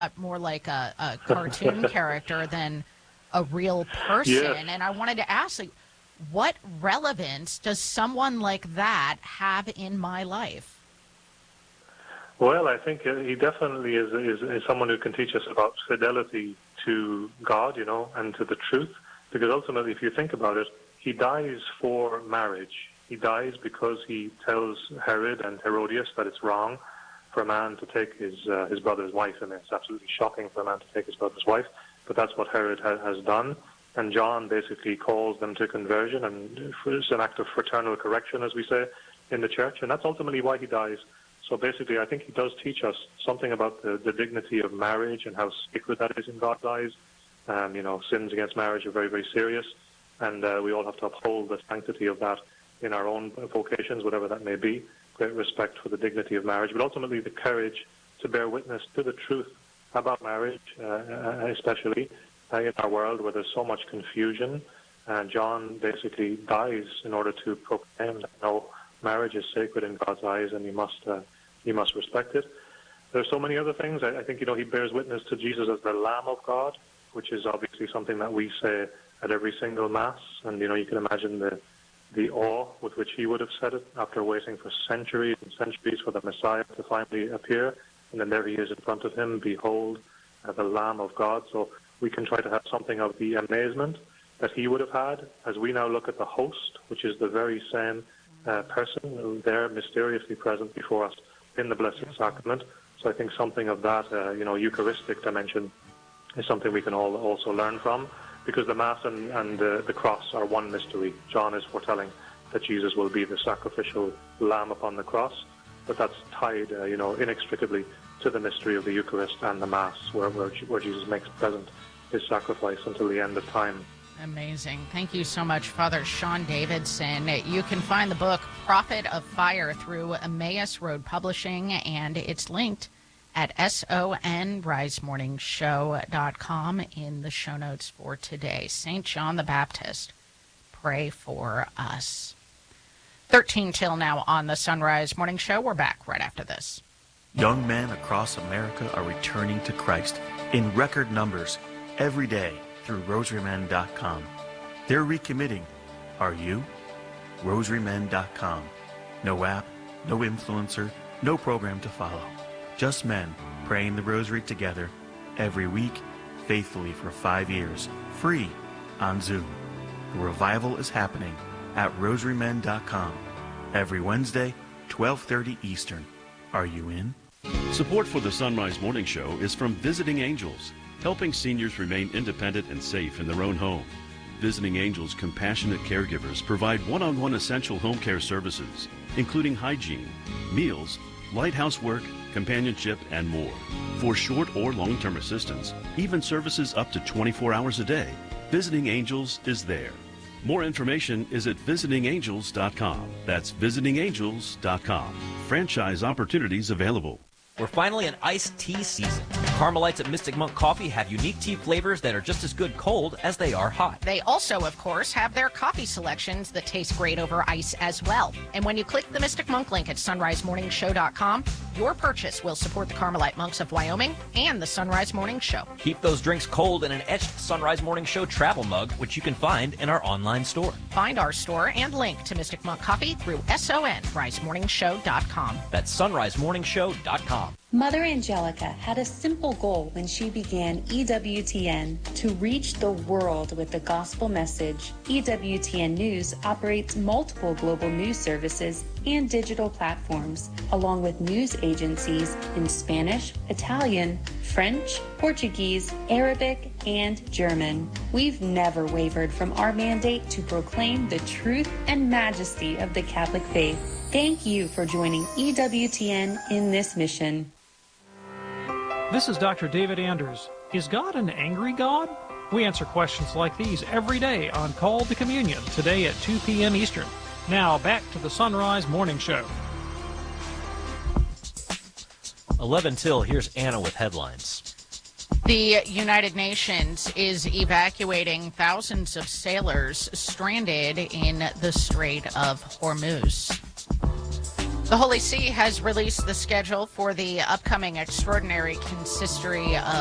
more like a cartoon character than a real person. Yes. And I wanted to ask, like, what relevance does someone like that have in my life? Well, I think he definitely is someone who can teach us about fidelity to God, and to the truth. Because ultimately, if you think about it, he dies for marriage. He dies because he tells Herod and Herodias that it's wrong for a man to take his brother's wife. I mean, it's absolutely shocking for a man to take his brother's wife, but that's what Herod has done. And John basically calls them to conversion, and it's an act of fraternal correction, as we say in the church, and that's ultimately why he dies. So basically, I think he does teach us something about the dignity of marriage and how sacred that is in God's eyes. Sins against marriage are very, very serious, and we all have to uphold the sanctity of that in our own vocations, whatever that may be. Great respect for the dignity of marriage, but ultimately the courage to bear witness to the truth about marriage, especially in our world where there's so much confusion. John basically dies in order to proclaim that no, marriage is sacred in God's eyes, and you must respect it. There's so many other things. I think he bears witness to Jesus as the Lamb of God, which is obviously something that we say at every single Mass. And you can imagine the awe with which he would have said it after waiting for centuries and centuries for the Messiah to finally appear. And then there he is in front of him, behold, the Lamb of God. So we can try to have something of the amazement that he would have had as we now look at the host, which is the very same person there mysteriously present before us in the Blessed Sacrament. So I think something of that, Eucharistic dimension is something we can all also learn from, because the Mass and the cross are one mystery. John is foretelling that Jesus will be the sacrificial lamb upon the cross, but that's tied, inextricably to the mystery of the Eucharist and the Mass, where Jesus makes present his sacrifice until the end of time. Amazing. Thank you so much, Father Sean Davidson. You can find the book Prophet of Fire through Emmaus Road Publishing, and it's linked at sonrisemorningshow.com in the show notes for today. St. John the Baptist, pray for us. 13 till now on the Sunrise Morning Show. We're back right after this. Young men across America are returning to Christ in record numbers every day through rosarymen.com. They're recommitting. Are you? rosarymen.com. No app, no influencer, no program to follow. Just men praying the rosary together every week, faithfully for 5 years, free on Zoom. The revival is happening at rosarymen.com every Wednesday, 12:30 Eastern. Are you in? Support for the Sunrise Morning Show is from Visiting Angels, helping seniors remain independent and safe in their own home. Visiting Angels compassionate caregivers provide one-on-one essential home care services, including hygiene, meals, light housework, companionship, and more. For short or long-term assistance, even services up to 24 hours a day, Visiting Angels is there. More information is at visitingangels.com. That's visitingangels.com. Franchise opportunities available. We're finally in iced tea season. Carmelites at Mystic Monk Coffee have unique tea flavors that are just as good cold as they are hot. They also, of course, have their coffee selections that taste great over ice as well. And when you click the Mystic Monk link at sonrisemorningshow.com, your purchase will support the Carmelite Monks of Wyoming and the Sunrise Morning Show. Keep those drinks cold in an etched Sunrise Morning Show travel mug, which you can find in our online store. Find our store and link to Mystic Monk Coffee through sonrisemorningshow.com. That's sonrisemorningshow.com. Mother Angelica had a simple goal when she began EWTN: to reach the world with the gospel message. EWTN News operates multiple global news services and digital platforms, along with news agencies in Spanish, Italian, French, Portuguese, Arabic, and German. We've never wavered from our mandate to proclaim the truth and majesty of the Catholic faith. Thank you for joining EWTN in this mission. This is Dr. David Anders. Is God an angry God? We answer questions like these every day on Call to Communion, today at 2 p.m. Eastern. Now, back to the Sunrise Morning Show. 11 till, here's Anna with headlines. The United Nations is evacuating thousands of sailors stranded in the Strait of Hormuz. The Holy See has released the schedule for the upcoming extraordinary consistory of